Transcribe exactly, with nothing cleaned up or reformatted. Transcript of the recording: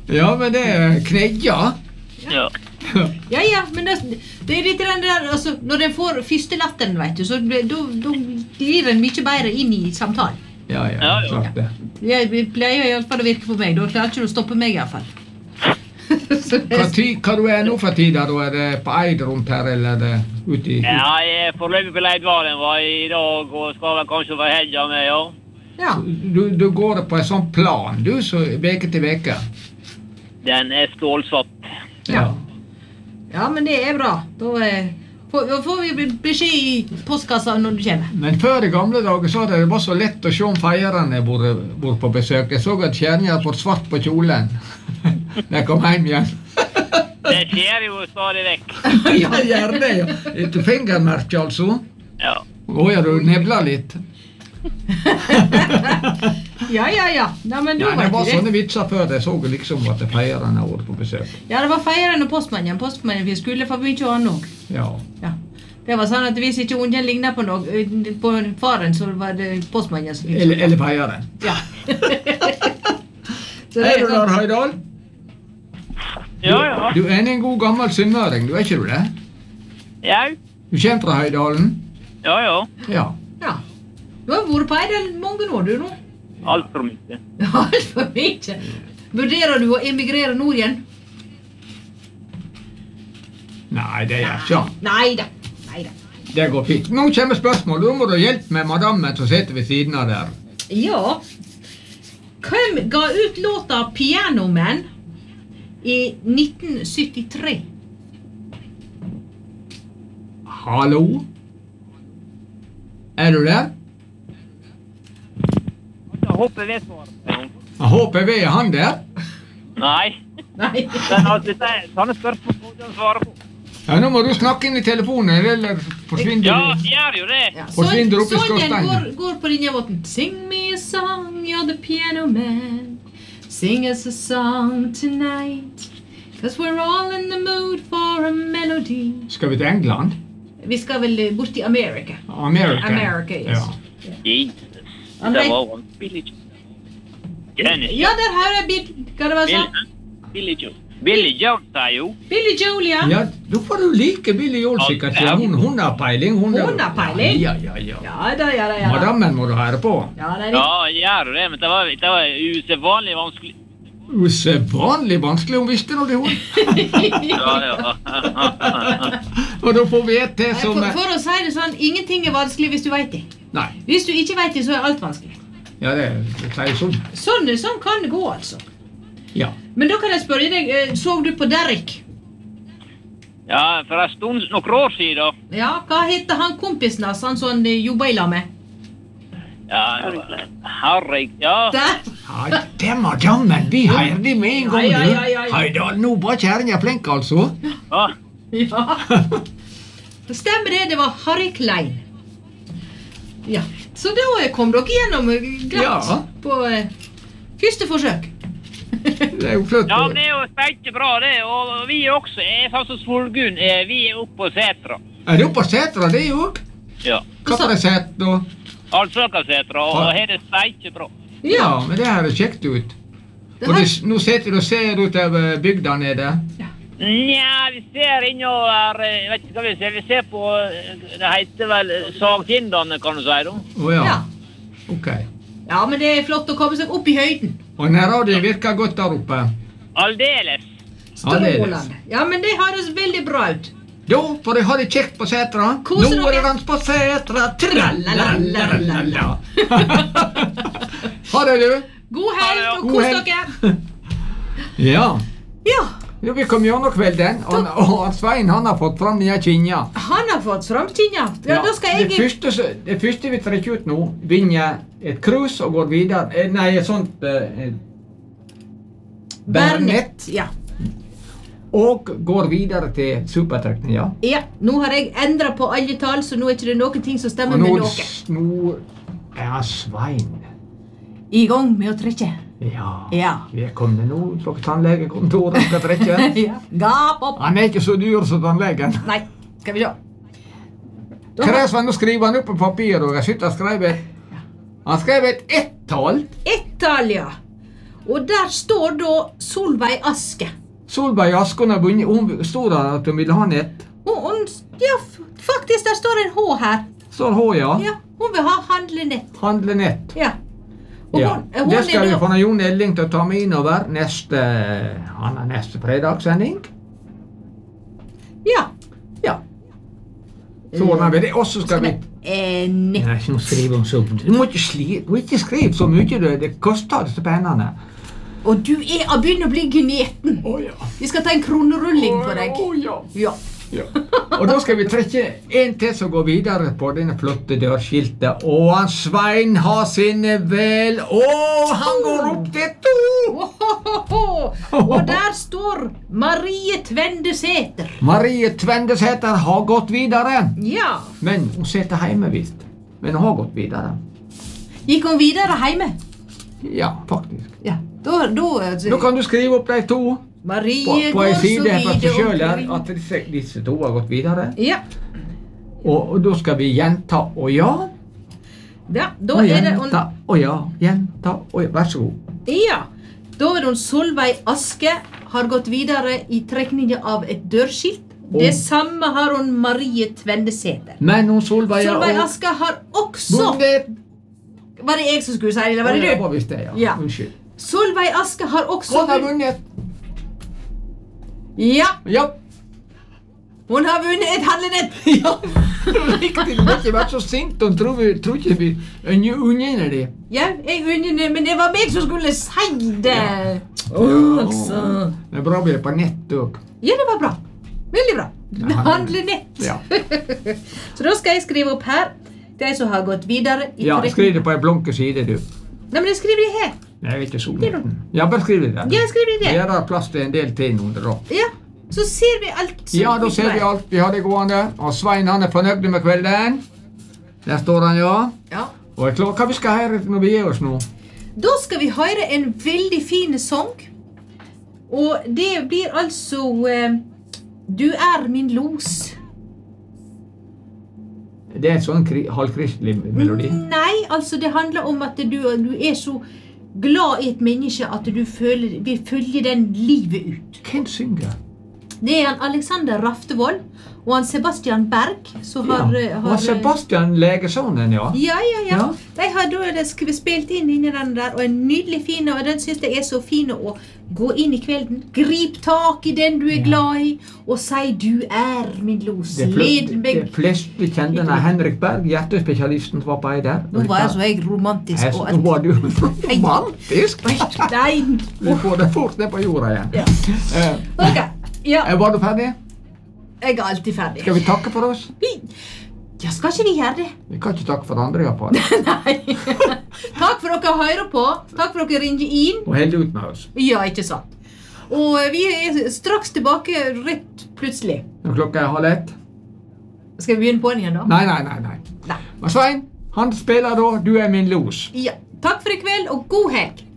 Ja, men det er knegja. Ja. Ja, ja, men det, det er litt den der, altså, når den får første latteren, vet du, så da glir den mye bedre inn i samtalen. Ja, ja, Ja, ja. klart det. Jeg pleier i alle fall å virke på meg, da klarer ikke du å stoppe meg i alle fall. Så det Hva, er- ty, hva du er nå for tida? Da er det på Eid rundt her, eller er det ute i... Ja, jeg er forløpig på Leidvalen var i dag, og skal vel kanskje være helga med, ja. Ja, Du, du går på en sånn plan, du, så veke til veke. Den er stålsatt. ja. Ja, men det er bra. Da, eh, får, da får vi beskjed i postkassa når du kommer. Men før i gamle dager så det var så lett å se om feierne bor, bor på besøk. Jeg så at Kjernia har fått svart på kjolen. Når jeg kom hjem igjen. Det skjer jo stadig vekk. Ja, gjør det, ja. Et fingermerke, altså. Ja. Å, ja, du nevler litt. Ja, ja, ja. Nei, men Ja, da det var vet du sånne vitser før. Jeg så liksom at feierne har vært på besøk. Ja, det var feieren og postmannen. Postmannen vi skulle få mye annet også. Ja. Ja. Det var sånn at hvis ikke ungen lignet på noe, på faren, så var det postmannen som Eller, eller feieren. Ja. Så det Er er du sånn. der, Høydal? Ja, ja. Du er en god gammel sunnmøring, du er ikke du det? Ja, Du kommer fra Høydalen? ja, ja. Ja. Ja. Du har vært på Eidel mange år, du nå. Alt for mye. Alt for mye. Vurderer du å emigrere nord igjen? Nei, det gjør ikke han. Neida. Neida. Det går fint. Nå kommer spørsmål. Da må du hjelpe med madammen som sitter ved siden av der. Ja. Hvem ga ut låta Piano Man i nitten syttitre? Hallo? Er du der? Jeg håper vi svarer. H P V, er han der? Nei. Nei. Den har dette er sånne spørsmål som den svarer på. Ja, nå må du snakke inn i telefonen, eller forsvinner Ja, du? jeg gjør jo det. Ja, Forsvinner opp i Sonjen skorsteinen. går, går på denne måten. Sing me a song, you're the piano man. Sing us a song tonight. Cause we're all in the mood for a melody. Skal vi til England? Vi skal vel bort til Amerika. Amerika? Amerika, yes. Ja. Jesus. André? Det var vanskelig. Dennis. Ja, der har jeg Bill. Hva det var Billy, sånn? Billy Joe. Billy Joe, sa jo. Billy Joel, ja. Ja, da får du like Billy Joel sikkert. Ja, hun, hun har peiling. Hun, er- Hun har peiling? Ja, ja, ja. Ja da, ja da, ja da. Madammen må du høre på. Ja, det er riktig. Ja, jeg gjør jo det, men det var, det var usedvanlig vanskelig. Usedvanlig vanskelig, hun visste når det hun. Ja, ja. Og da får vi et til Nei, som... For, for å si det sånn, ingenting er vanskelig hvis du vet det. Nei, Hvis du ikke vet det, så er alt vanskelig. ja, det det sier sånn. Sånn, sånn kan det gå, altså. Ja. Men da kan jeg spørre deg, eh, så du på Derek? Ja, for en stund, noen år siden. Ja, hva heter han kompisen hans, han som han eh, jobber i lag med? Ja, Harry. Ja, Der! Ja, det er madammen. Vi heier de med en gang, Ja, ja, du. ja, ja, ja. Heidal, nå var kjæringen flink, altså. ja. Ja. Stemmer det, det var Harry Klein. Ja, så da eh, kom dere gjennom eh, glatt Ja. på eh, første forsøk. Det er jo flott. Ja, men det er jo spelte bra det, og vi også, er sånn som Svolgunn, eh, vi er oppe på Setra. Er du på setra, det jo? Ja, Hva for en set, da? Alsøka Setra, og Ja. her er spelte bra. Ja, men det her er kjekt ut. Det Og her, det, nå sitter du og ser utover bygda nede. Nja, vi ser innover, eh, jeg vet ikke hva vi ser, vi ser på, eh, det heter vel eh, Sagtindane, kan du si da. Å ja. ja. Ok. Ja, men det er flott å komme seg opp i høyden. Og nærradioen virker godt der oppe. Aldeles. Strålende. Ja, men det høres veldig bra ut. Jo, for jeg har det kjekt på setra. Koser Nå er det dere? dans på setra. Tralalalala. Ha det, du. God helg, Ja, ja. og God kos helg. dere. Ja. Ja, Jo, vi kom gjennom kvelden, og, og Svein han har fått fram nye kinja. han har fått framtinja. Ja, da skal det, jeg... første, som- det første vi trekker ut nå, vinner et krus og går videre. Eh, Nei, et sånt eh, Bernett. Ja. Og går videre til supertrekning, ja. Ja, nå har jeg endret på alle tall, så nå er ikke det noen ting som Og stemmer nå, med noe. nå er Svein. I gang med å trekke. Ja. Ja. Vi er kommet nå på tannlegekontoret og skal trekke. Ja. Gap opp. Han er ikke så dyr som tannlegen. Nei, skal vi se. Da Hva er har det, Svein? Nå skriver han opp på papir, og jeg sitter og skrev et... Han skrev et ett-tall. ett tall, ja. Og der står da Solveig Aske. Solveig Aske, hun har vunnet, hun stod der at hun ville ha nett. Og hun, ja, faktisk, der står en H her. Står H, ja. Ja, hun vil ha handlenett. Handlenett. Ja. Og Ja, hun, hun det skal er vi da- få Jon Elling til å ta med innover neste, han har neste fredagssending. Ja. Ja. Så ordner vi det, og så skal vi... Eh, nett. Nei, ikke noe skrive om så... Du må ikke, sli, du må ikke skrive så mye, det, det koster det så pennene. Og du er å begynne å bli gneten. Åja. Vi skal ta en kronerulling på deg. Åja. Ja. Ja. Og da skal vi trekke en til som går videre på denne flotte dørskiltet. Og han Svein har sine vel. Åh, han går opp til to! Ohohoho. Og der står Marie Tvendesæter. Marie Tvendesæter har gått videre. Ja. Men hun sitter hjemme visst. Men hun har gått videre. Gikk hun videre hjemme? Ja, faktisk. Ja. Da, da, Nå kan du skrive opp de to Marie på, på en går så side for seg selv videre her, at disse, disse to har gått videre. Ja. Og, og da skal vi gjenta og ja. Ja, da Og er det gjenta og ja. Gjenta og ja. Vær så god. Ja, da er det hun Solveig Aske har gått videre i trekningen av et dørskilt. Det samme har hun Marie Tvendesæter. Men hun Solveig har Solveig også Aske har også... vunnet. Var det jeg som skulle si det, eller var det Ja, du? var visst det, ja. Ja. Unnskyld. Solveig Aske har også... Hun har vunnet. Ja, Ja. hun har vunnet et handlenett. Ja. Riktig, du må ikke være så sint. Hun tror, vi, tror ikke vi unngjener det. Ja, jeg unner, men det var meg som skulle si det. Åh, Ja. altså. Det er bra vi er på nett også. Ja, det var bra. Veldig bra. Ja, Handlenett. Ja. Så da skal jeg skrive opp her de som har gått videre i Ja, trekning. skriv det på en blanke side, du. Nei, men jeg skriver det her. Jeg er ikke så Det er liten. Ja, bare skriv det der. Ja, jeg skriver det der. Her er plass til en del til under da. Ja, så ser vi alt som Ja, da ser vi alt vi har det gående. Og Svein, han er fornøyd med kvelden. Der står han, ja. Ja. Og er klar. Hva vi skal høre når vi gir oss nå? Da skal vi høre en veldig fin sang. Og det blir altså eh, Du er min los. Det er en sånn kri- halvkristelig melodi. Nei, altså det handler om at du, du er så glad i et menneske at du føler, vil følge den livet ut. Hvem synger? Det er han Alexander Raftevold og han Sebastian Berg som har... Ja. eh, har Og Sebastian Legesonen, ja. Ja, ja, ja. Ja. De har da skrevet spilt inn inni den der, og en nydelig fin, og den synes jeg er så fin å gå inn i kvelden, grip tak i den du er glad i, og si du er min los, Det led fleste, meg. det fleste kjente den er Henrik Berg, hjertespesialisten som var på ei der. Nå var jeg så jeg romantisk Jeg, og nå var du romantisk. Nei. Vi får det fort ned på jorda igjen. Ja. Eh, Ok, ja, eh, var du ferdig? jeg er alltid ferdig. Skal vi takke for oss? Ja, skal ikke vi gjøre det? Vi kan ikke takke for andre, iallfall. Nei. Takk for dere hører på. Takk for dere ringer inn. Og held ut med oss. Ja, ikke sant. Og vi er straks tilbake rett plutselig. Når klokka er halv ett. Skal vi begynne på den igjen da? Nei, nei, nei. nei. Nei. Men Svein, han spiller da 'Du er min los'. Ja. Takk for i kveld, og god helg.